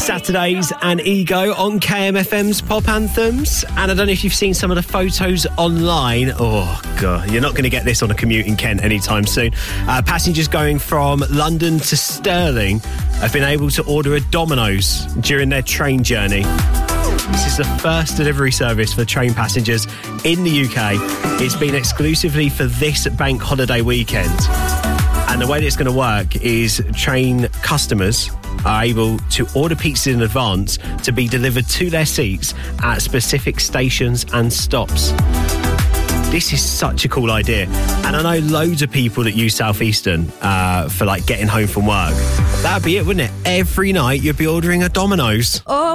Saturdays and Ego on KMFM's Pop Anthems. And I don't know if you've seen some of the photos online. Oh, God, you're not going to get this on a commute in Kent anytime soon. Passengers going from London to Stirling have been able to order a Domino's during their train journey. This is the first delivery service for train passengers in the UK. It's been exclusively for this bank holiday weekend. And the way that it's going to work is train customers are able to order pizzas in advance to be delivered to their seats at specific stations and stops. This is such a cool idea. And I know loads of people that use South Eastern for like getting home from work. That'd be it, wouldn't it? Every night you'd be ordering a Domino's. Oh,